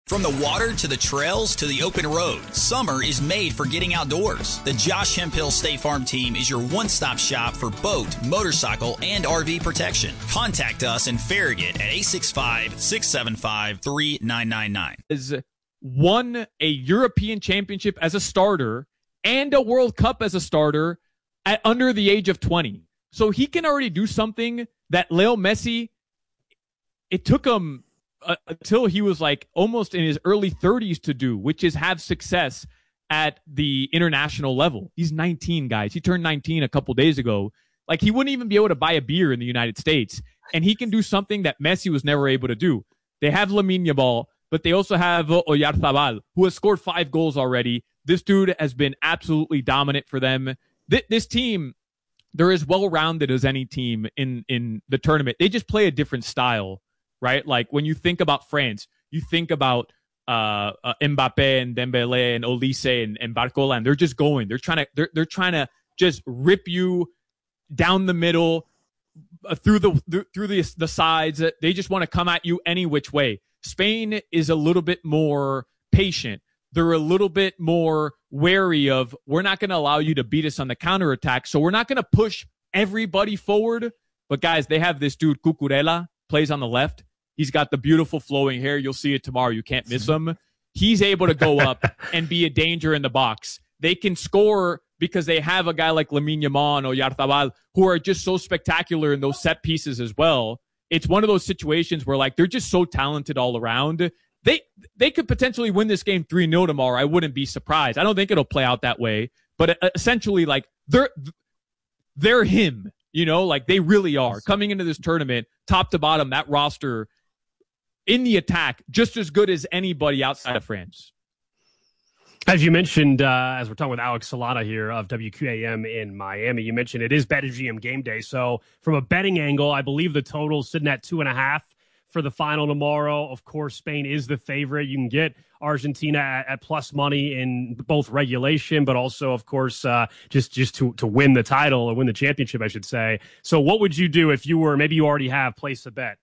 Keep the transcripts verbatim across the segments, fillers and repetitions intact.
From the water to the trails to the open road, summer is made for getting outdoors. The Josh Hemphill State Farm team is your one-stop shop for boat, motorcycle, and R V protection. Contact us in Farragut at eight six five, six seven five, three nine nine nine. Has won a European championship as a starter and a World Cup as a starter at under the age of twenty. So he can already do something that Leo Messi, it took him Uh, until he was like almost in his early thirties to do, which is have success at the international level. He's nineteen, guys. He turned nineteen a couple days ago. Like, he wouldn't even be able to buy a beer in the United States. And he can do something that Messi was never able to do. They have Lamine Yamal, but they also have Oyarzabal, who has scored five goals already. This dude has been absolutely dominant for them. Th- this team, they're as well-rounded as any team in, in the tournament. They just play a different style. Right? Like, when you think about France, you think about uh, uh, Mbappe and Dembele and Olise and, and Barcola, and they're just going. They're trying to they're they're trying to just rip you down the middle, uh, through the th- through the the sides. They just want to come at you any which way. Spain is a little bit more patient. They're a little bit more wary of, we're not going to allow you to beat us on the counterattack, so we're not going to push everybody forward. But guys, they have this dude Cucurella, plays on the left. He's got the beautiful flowing hair. You'll see it tomorrow. You can't miss him. He's able to go up and be a danger in the box. They can score because they have a guy like Lamine Yamal or Oyarzabal who are just so spectacular in those set pieces as well. It's one of those situations where, like, they're just so talented all around. They they could potentially win this game three nil tomorrow. I wouldn't be surprised. I don't think it'll play out that way. But essentially, like, they're they're him. You know, like, they really are. Coming into this tournament, top to bottom, that roster in the attack, just as good as anybody outside of France. As you mentioned, uh, as we're talking with Alex Solana here of W Q A M in Miami, you mentioned it is BetMGM game day. So from a betting angle, I believe the total is sitting at two and a half for the final tomorrow. Of course, Spain is the favorite. You can get Argentina at, at plus money in both regulation, but also, of course, uh, just, just to, to win the title or win the championship, I should say. So what would you do if you were, maybe you already have placed a bet?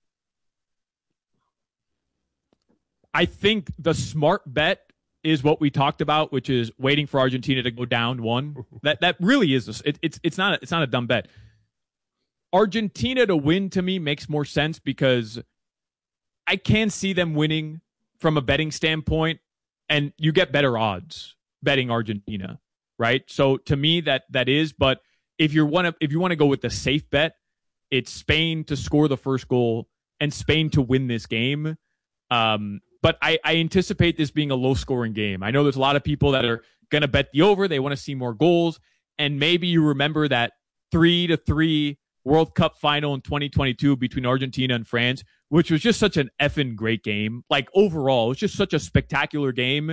I think the smart bet is what we talked about, which is waiting for Argentina to go down one. That that really is a, it, it's it's not a, it's not a dumb bet. Argentina to win, to me, makes more sense because I can see them winning from a betting standpoint, and you get better odds betting Argentina, right? So to me, that that is. But if you want to if you want to go with the safe bet, it's Spain to score the first goal and Spain to win this game. Um, But I, I anticipate this being a low-scoring game. I know there's a lot of people that are going to bet the over. They want to see more goals. And maybe you remember that three to three World Cup final in twenty twenty-two between Argentina and France, which was just such an effing great game. Like, overall, it was just such a spectacular game.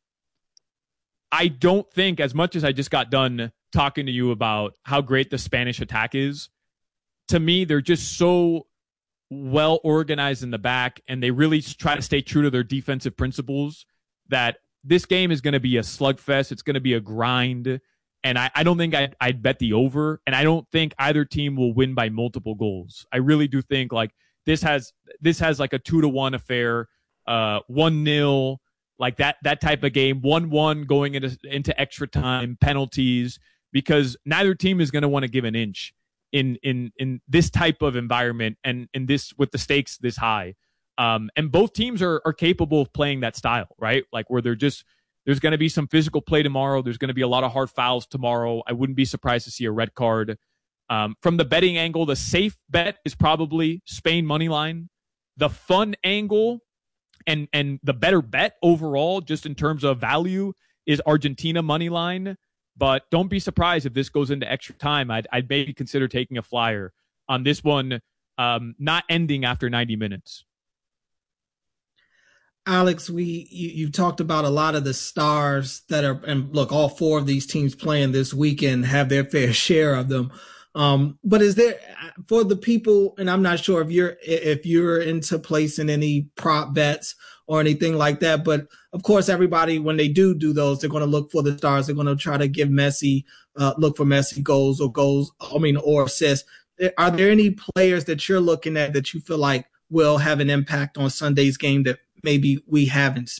I don't think, as much as I just got done talking to you about how great the Spanish attack is, to me, they're just so well organized in the back, and they really try to stay true to their defensive principles, that this game is going to be a slugfest. It's going to be a grind, and I, I don't think I'd, I'd bet the over, and I don't think either team will win by multiple goals. I really do think like this has this has like a two to one affair, uh, one nil, like that that type of game, one one going into into extra time, penalties, because neither team is going to want to give an inch in in in this type of environment and in this with the stakes this high. Um, and both teams are are capable of playing that style, right? Like, where they're just, there's going to be some physical play tomorrow. There's going to be a lot of hard fouls tomorrow. I wouldn't be surprised to see a red card. Um, from the betting angle, the safe bet is probably Spain money line. The fun angle and and the better bet overall, just in terms of value, is Argentina money line. But don't be surprised if this goes into extra time. I'd, I'd maybe consider taking a flyer on this one, um, not ending after ninety minutes. Alex, we you, you've talked about a lot of the stars that are, and look, all four of these teams playing this weekend have their fair share of them. Um, but is there, for the people, and I'm not sure if you're if you're into placing any prop bets or anything like that, but of course, everybody, when they do do those, they're going to look for the stars. They're going to try to give Messi, uh, look for Messi goals or goals, I mean, or assists. Are there any players that you're looking at that you feel like will have an impact on Sunday's game that maybe we haven't